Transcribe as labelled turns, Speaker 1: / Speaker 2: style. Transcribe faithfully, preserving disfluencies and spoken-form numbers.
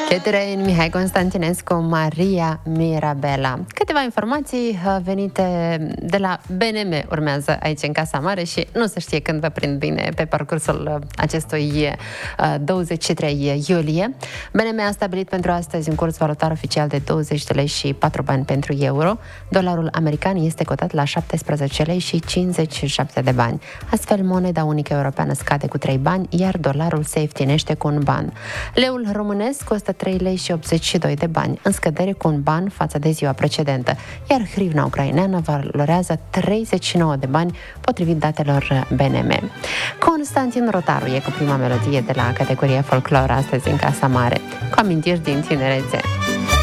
Speaker 1: Catherine, Mihai Constantinescu, Maria Mirabela. Câteva informații venite de la B N M urmează aici în Casa Mare și nu se știe când vă prind bine pe parcursul acestui douăzeci și trei iulie. B N M a stabilit pentru astăzi un curs valutar oficial de douăzeci de lei și patru bani pentru euro. Dolarul american este cotat la șaptesprezece lei și cincizeci și șapte de bani. Astfel, moneda unică europeană scade cu trei bani, iar dolarul se ieftinește cu un ban. Leul românesc costă trei lei și optzeci și doi de bani, în scădere cu un ban față de ziua precedentă, iar hrivna ucraineană valorează treizeci și nouă de bani, potrivit datelor B N M. Constantin Rotaru e cu prima melodie de la categoria folclor astăzi în Casa Mare, cu amintiri din tinerețe.